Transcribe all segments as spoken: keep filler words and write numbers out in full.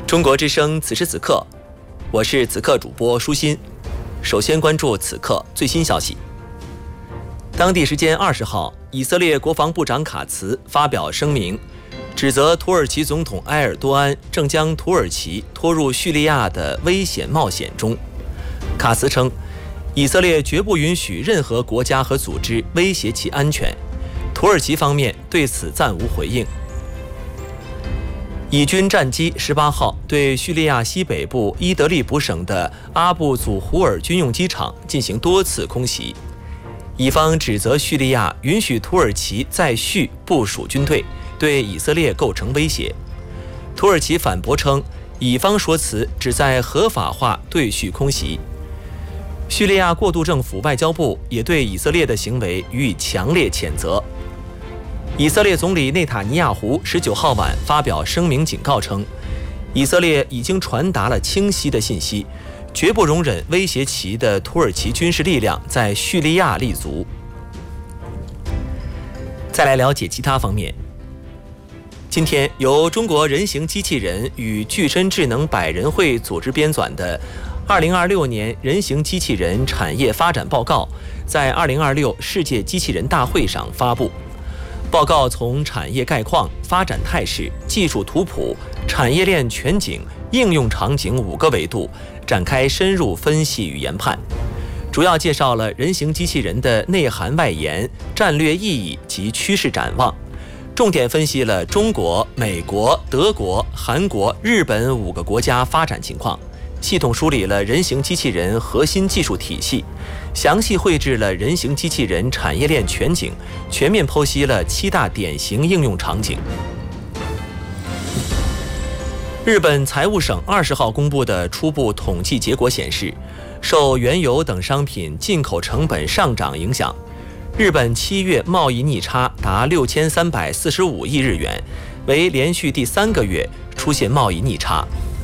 中国之声，此时此刻，我是此刻主播舒心。首先关注此刻最新消息。当地时间二十号，以色列国防部长卡茨发表声明，指责土耳其总统埃尔多安正将土耳其拖入叙利亚的危险冒险中。卡茨称，以色列绝不允许任何国家和组织威胁其安全，土耳其方面对此暂无回应。以军战机十八号对叙利亚西北部伊德利卜省的阿布祖胡尔军用机场进行多次空袭，以方指责叙利亚允许土耳其在叙部署军队，对以色列构成威胁。土耳其反驳称，以方说辞旨在合法化对叙空袭。叙利亚过渡政府外交部也对以色列的行为予以强烈谴责。以色列总理内塔尼亚胡十九号晚发表声明警告称，以色列已经传达了清晰的信息，绝不容忍威胁其的土耳其军事力量在叙利亚立足。再来了解其他方面。今天，由中国人形机器人与具身智能百人会组织编纂的二零二六年人形机器人产业发展报告在二零二六世界机器人大会上发布。报告从产业概况、发展态势、技术图谱、产业链全景、应用场景五个维度展开深入分析与研判，主要介绍了人形机器人的内涵外延、战略意义及趋势展望，重点分析了中国、美国、德国、韩国、日本五个国家发展情况，系统梳理了人形机器人核心技术体系，详细绘制了人形机器人产业链全景，全面剖析了七大典型应用场景。日本财务省二十号公布的初步统计结果显示，受原油等商品进口成本上涨影响，日本七月贸易逆差达六千三百四十五亿日元，为连续第三个月出现贸易逆差。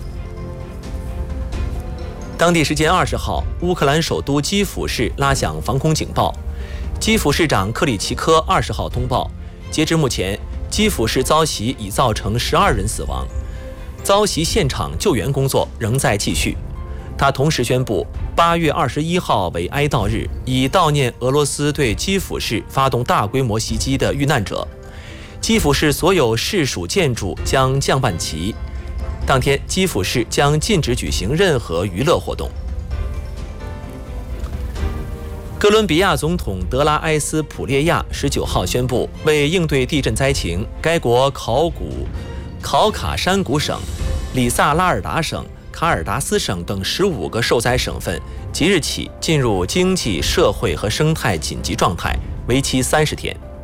当地时间二十号，乌克兰首都基辅市拉响防空警报。基辅市长克里奇科二十号通报，截至目前，基辅市遭袭已造成十二人死亡，遭袭现场救援工作仍在继续。他同时宣布，八月二十一号为哀悼日，以悼念俄罗斯对基辅市发动大规模袭击的遇难者。基辅市所有市属建筑将降半旗。当天，基辅市将禁止举行任何娱乐活动。哥伦比亚总统德拉埃斯普列亚十九号宣布，为应对地震灾情，该国考古、考卡山谷省、里萨拉尔达省、卡尔达斯省等十五个受灾省份即日起进入经济社会和生态紧急状态，为期三十天。